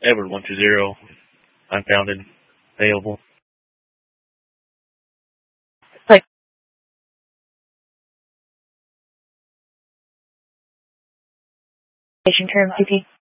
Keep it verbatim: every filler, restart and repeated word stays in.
Edward one two zero, unfounded, available. Term C P.